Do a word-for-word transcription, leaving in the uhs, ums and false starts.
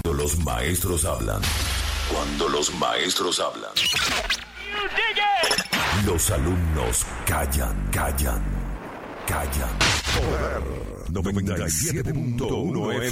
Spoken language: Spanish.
los maestros hablan. Cuando los maestros hablan. Los alumnos callan, callan, callan. Poder noventa y siete punto uno